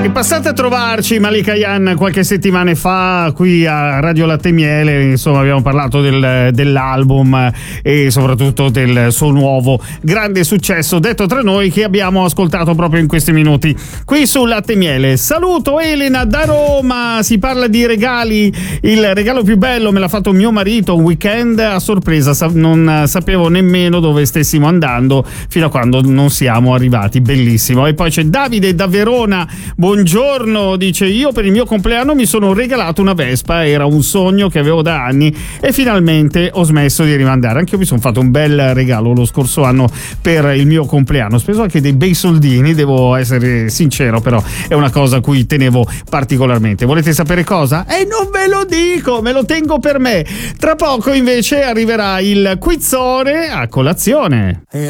E passate a trovarci Malika Ayane qualche settimana fa qui a Radio Latte Miele, insomma abbiamo parlato dell'album e soprattutto del suo nuovo grande successo, detto tra noi, che abbiamo ascoltato proprio in questi minuti qui su Latte Miele. Saluto Elena da Roma, si parla di regali, il regalo più bello me l'ha fatto mio marito un weekend a sorpresa, non sapevo nemmeno dove stessimo andando fino a quando non siamo arrivati, bellissimo. E poi c'è Davide da Verona, buongiorno, dice: io per il mio compleanno mi sono regalato una Vespa, era un sogno che avevo da anni e finalmente ho smesso di rimandare. Anche io mi sono fatto un bel regalo lo scorso anno per il mio compleanno, ho speso anche dei bei soldini, devo essere sincero, però è una cosa a cui tenevo particolarmente. Volete sapere cosa? Non ve lo dico, me lo tengo per me. Tra poco invece arriverà il quizzone a colazione.